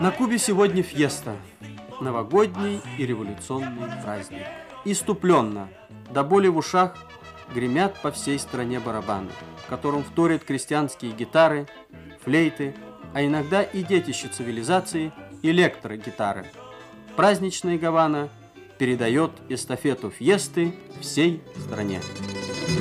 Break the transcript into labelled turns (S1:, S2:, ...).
S1: На Кубе сегодня фьеста, новогодний и революционный праздник. Иступленно, до боли в ушах, гремят по всей стране барабаны, которым вторят крестьянские гитары, флейты, а иногда и детище цивилизации – электрогитары. Праздничная Гавана передает эстафету фьесты всей стране.